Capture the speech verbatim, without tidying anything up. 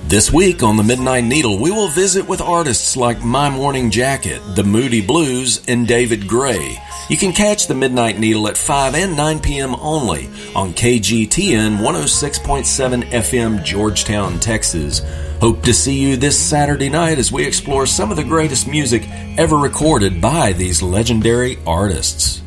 This week on the Midnight Needle, we will visit with artists like My Morning Jacket, The Moody Blues, and David Gray. You can catch the Midnight Needle at five and nine p.m. only on K G T N one oh six point seven F M, Georgetown, Texas. Hope to see you this Saturday night as we explore some of the greatest music ever recorded by these legendary artists.